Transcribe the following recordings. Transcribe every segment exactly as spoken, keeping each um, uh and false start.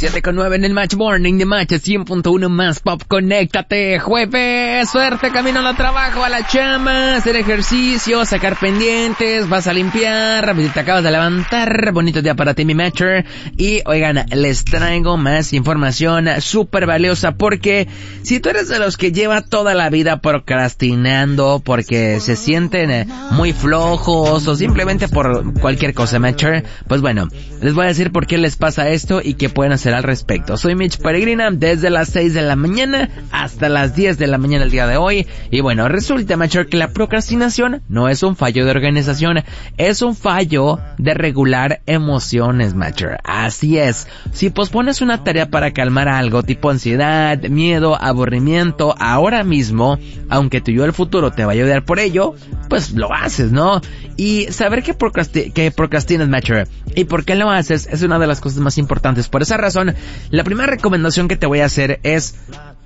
siete con nueve en el Match Morning de Match cien punto uno más pop. Conéctate, jueves, suerte, camino al trabajo, a la chamba, hacer ejercicio, sacar pendientes, vas a limpiar, te acabas de levantar, bonito día para ti, mi Matcher. Y oigan, les traigo más información súper valiosa, porque si tú eres de los que lleva toda la vida procrastinando porque se sienten muy flojos o simplemente por cualquier cosa, Matcher, pues bueno, les voy a decir por qué les pasa esto y qué pueden hacer al respecto. Soy Mitch Peregrina, desde las seis de la mañana hasta las diez de la mañana el día de hoy. Y bueno, resulta, Matcher, que la procrastinación no es un fallo de organización, es un fallo de regular emociones, Matcher. Así es, si pospones una tarea para calmar algo tipo ansiedad, miedo, aburrimiento, ahora mismo, aunque tu yo del futuro te va a ayudar por ello, pues lo haces, ¿no? Y saber que, procrasti- que procrastinas, Matcher, y por qué lo haces, es una de las cosas más importantes. Por esa razón, la primera recomendación que te voy a hacer es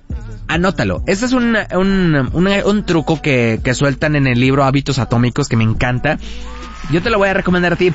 anótalo. Este es un, un, un, un truco que, que sueltan en el libro Hábitos Atómicos, que me encanta. Yo te lo voy a recomendar a ti.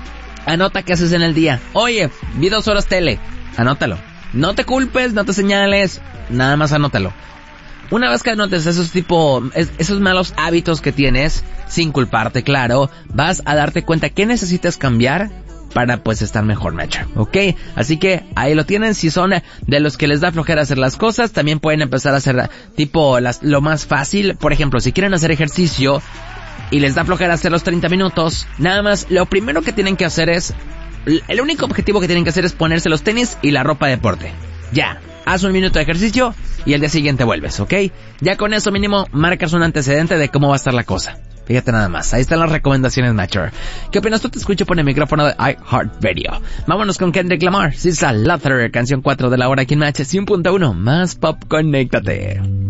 Anota qué haces en el día. Oye, vi dos horas tele. Anótalo. No te culpes, no te señales, nada más anótalo. Una vez que anotes esos tipo, es, esos malos hábitos que tienes, sin culparte, claro, vas a darte cuenta que necesitas cambiar para pues estar mejor, Matcher, ¿ok? Así que ahí lo tienen. Si son de los que les da flojera hacer las cosas, también pueden empezar a hacer tipo las, lo más fácil. Por ejemplo, si quieren hacer ejercicio y les da flojera hacer los treinta minutos, nada más, lo primero que tienen que hacer es, el único objetivo que tienen que hacer es ponerse los tenis y la ropa de deporte. Ya, haz un minuto de ejercicio y el día siguiente vuelves, ¿ok? Ya con eso mínimo marcas un antecedente de cómo va a estar la cosa. Fíjate nada más, ahí están las recomendaciones, Matcher. ¿Qué opinas? Tú te escucho por el micrófono de iHeartRadio. Vámonos con Kendrick Lamar, Sisa Luther, canción cuatro de la hora aquí en Match cien punto uno más pop. Conéctate.